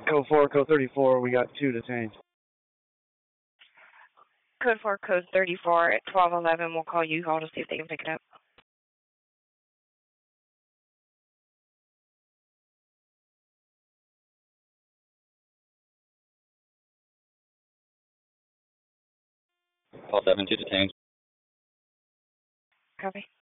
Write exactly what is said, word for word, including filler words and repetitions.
Code four, code thirty-four, we got two detained. Code four, code thirty-four at twelve eleven. We'll call you all to see if they can pick it up. Call seven, two detained. Copy.